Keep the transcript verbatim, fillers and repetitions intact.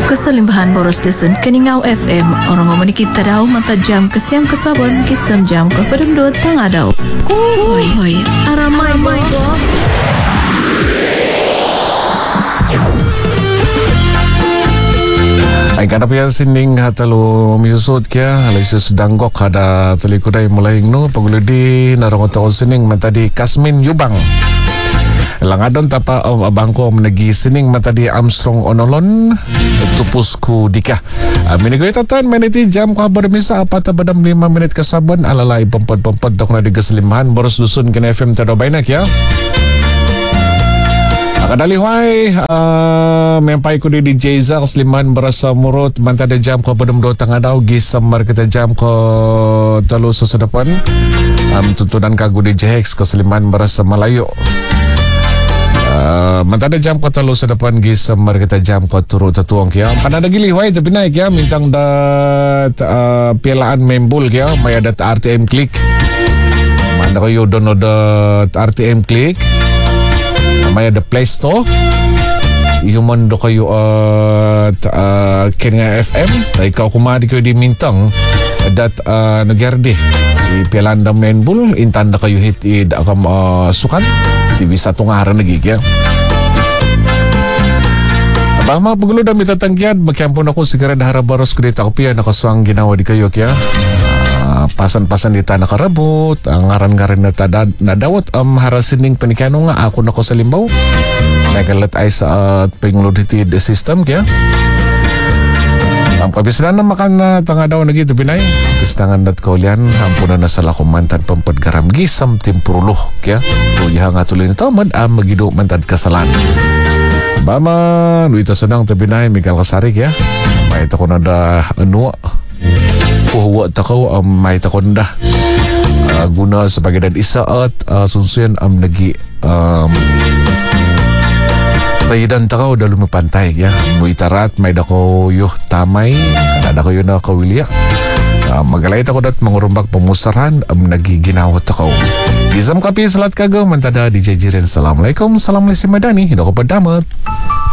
Kesalimbahan boros dusun Keningau F M. Orang ngomong kita daw matajam kesiam kesabon kisam jam kepadamdot tanga daw. Kuy, hoy, aramay boy bo. Ay kanap yan sining hatalo misusod kya alay susudanggok kada talikuday mulay no paguludi narong taon sining matadi Kasmin Yubang. Langadon tapa um, abangko menagi sining matadi Armstrong Onolon tupus ku dika. Uh, Minigoy tatan meniti jam kabar misa apata badam lima menit kasabon alalay pempod-pempod dok na di keselimahan boros dusun kena F M tado bainak ya. Kadalihuay, uh, mempai ko di D J Zak Sliman berasa murut mantada jam ko padam do tanga daw gisamar kita jam ko talo sa sadapan. Um, tuntunan kagu D J Hex ke Sliman berasa Malayo. Uh, mantada jam ko talo sa depan gisamar kita jam ko turu tatuang kya. Kada ada gilihuay tapi naik ya mintang dat uh, pialaan membul kya may adat R T M Click. Manda ko yo download dat R T M Click. May ada Play Store Ihuman do kayo at uh, Kenya F M ay ikaw kumadi kayo di mintang dat uh, nagardi ipialandam menbul intan da kayo hit id akam uh, sukan T V satu ngaran nagigya abang mga pagulo dami tatanggiad magkiampon ako sigara dahara baros kudita ko piya nakaswang ginawa di kayo kya Uh, pasan-pasan di tanah karabut ang ngaran-ngaran na tada nadawat am um, harasining panikano nga ako nako sa limbaw nagalat ay sa uh, pingloaded system kaya ang kabisnan na makan na tanga daw nagito pinay bistangan dat kaulian hampuna na sa lakumantan pampad garam gisam timpurulo kaya tuyaha nga tuloy nito mad am magido mantad kasalan bama luita senang tabinay Miguel Kasari kaya may tako na da ano puhuwa takaw am um, may takonda uh, guna sebagai dan isa at uh, sunsuyan am um, nagi um, tayidan takaw dalu mapantay ya mo itarat may dako yuh tamay kada ko yun na kawilya uh, magalay tako dat mangurumbak pemusaran am um, nagi ginawa takaw Gizam kapi salat kagaw mantada di jajirin. Assalamualaikum, salam lesi madani hidako padamat.